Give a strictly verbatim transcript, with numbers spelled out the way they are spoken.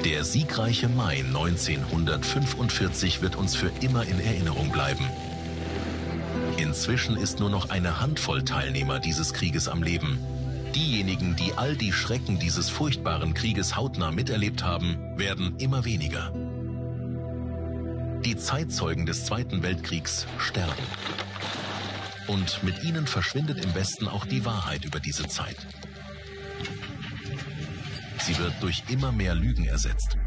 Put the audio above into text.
Der siegreiche Mai neunzehnhundertfünfundvierzig wird uns für immer in Erinnerung bleiben. Inzwischen ist nur noch eine Handvoll Teilnehmer dieses Krieges am Leben. Diejenigen, die all die Schrecken dieses furchtbaren Krieges hautnah miterlebt haben, werden immer weniger. Die Zeitzeugen des Zweiten Weltkriegs sterben. Und mit ihnen verschwindet im Westen auch die Wahrheit über diese Zeit. Sie wird durch immer mehr Lügen ersetzt.